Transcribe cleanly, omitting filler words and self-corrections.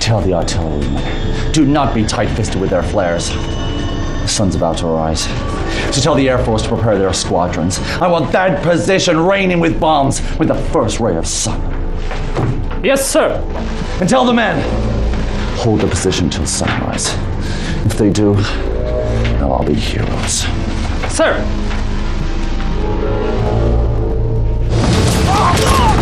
Tell the artillerymen, do not be tight-fisted with their flares. The sun's about to rise. So tell the Air Force to prepare their squadrons. I want that position raining with bombs with the first ray of sun. Yes, sir. And tell the men, hold the position till sunrise. If they do, they'll all be heroes. Sir.